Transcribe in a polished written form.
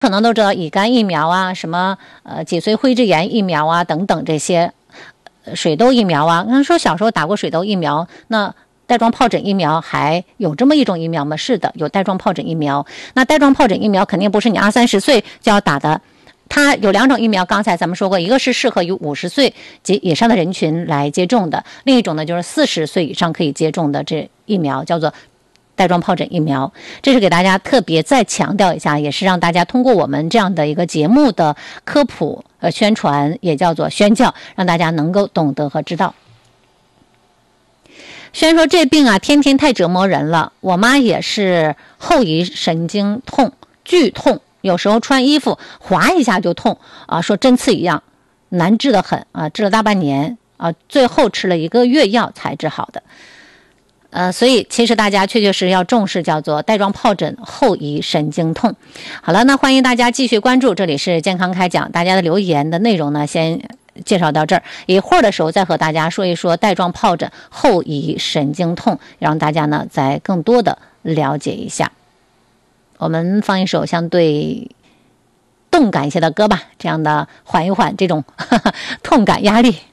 可能都知道乙肝疫苗啊，什么脊髓灰质炎疫苗啊等等这些，水痘疫苗啊。刚说小时候打过水痘疫苗，那带状疱疹疫苗还有这么一种疫苗吗？是的，有带状疱疹疫苗。那带状疱疹疫苗肯定不是你20-30岁就要打的，它有2种疫苗，刚才咱们说过，一个是适合于50岁及以上的人群来接种的，另一种呢就是40岁以上可以接种的这疫苗，叫做带状疱疹疫苗。这是给大家特别再强调一下，也是让大家通过我们这样的一个节目的科普宣传，也叫做宣教，让大家能够懂得和知道。虽然说这病啊天天太折磨人了，我妈也是后遗神经痛剧痛，有时候穿衣服划一下就痛啊，说针刺一样，难治得很啊，治了大半年啊，最后吃了1个月药才治好的。所以其实大家确实要重视叫做带状疱疹后遗神经痛。好了，那欢迎大家继续关注，这里是健康开讲，大家的留言的内容呢先介绍到这儿，一会儿的时候再和大家说一说带状疱疹后遗神经痛，让大家呢再更多的了解一下。我们放一首相对动感一些的歌吧，这样的缓一缓这种痛感压力。